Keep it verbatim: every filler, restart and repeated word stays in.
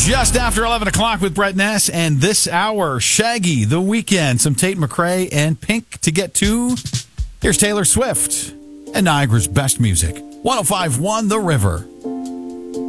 Just after eleven o'clock with Brett Ness, and this hour, Shaggy, The Weeknd, some Tate McRae, and Pink to get to. Here's Taylor Swift and Niagara's best music. one oh five point one The River.